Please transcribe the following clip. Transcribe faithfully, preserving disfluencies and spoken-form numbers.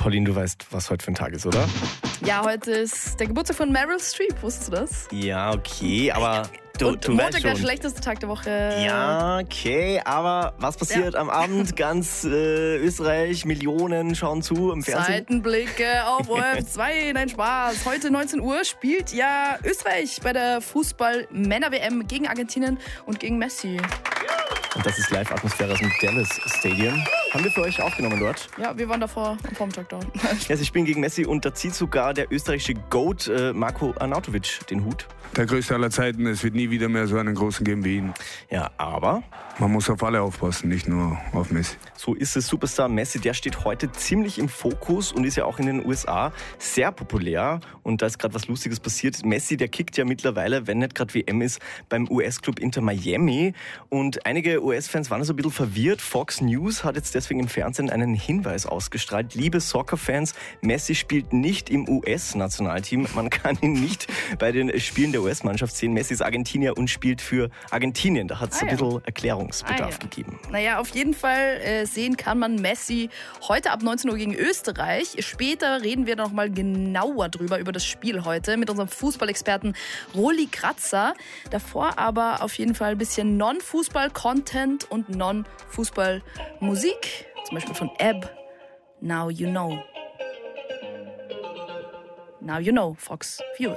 Pauline, du weißt, was heute für ein Tag ist, oder? Ja, heute ist der Geburtstag von Meryl Streep. Wusstest du das? Ja, okay, aber du, Und du Montag weißt der schon. schlechteste Tag der Woche. Ja, okay, aber was passiert Ja. am Abend? Ganz äh, Österreich, Millionen schauen zu im Fernsehen. Seitenblicke auf O R F zwei, nein Spaß. Heute neunzehn Uhr spielt ja Österreich bei der Fußball-Männer-W M gegen Argentinien und gegen Messi. Und das ist Live-Atmosphäre aus dem Dallas Stadium. Haben wir für euch aufgenommen dort. Ja, wir waren davor am Vormittag da. Ja, sie spielen gegen Messi und da zieht sogar der österreichische Goat äh, Marko Arnautovic den Hut. Der größte aller Zeiten, es wird nie wieder mehr so einen großen geben wie ihn. Ja, aber Man muss auf alle aufpassen, nicht nur auf Messi. so ist es. Superstar Messi, der steht heute ziemlich im Fokus und ist ja auch in den U S A sehr populär. Und da ist gerade was Lustiges passiert. Messi, der kickt ja mittlerweile, wenn nicht gerade W M ist, beim U S-Club Inter Miami. Und einige U S-Fans waren so ein bisschen verwirrt. Fox News hat jetzt deswegen im Fernsehen einen Hinweis ausgestrahlt. Liebe Soccer-Fans, Messi spielt nicht im U S-Nationalteam. Man kann ihn nicht bei den Spielen der U S-Mannschaft sehen. Messi ist Argentinier und spielt für Argentinien. Da hat es Ah, ein ja. bisschen Erklärungsbedarf Ah, ja. gegeben. Naja, auf jeden Fall äh, sehen kann man Messi heute ab neunzehn Uhr gegen Österreich. Später reden wir noch mal genauer drüber, über das Spiel heute mit unserem Fußballexperten Roli Kratzer. Davor aber auf jeden Fall ein bisschen Non-Fußball-Content und Non-Fußball-Musik. Zum Beispiel von Ebb, Now You Know. Now You Know, Fox View.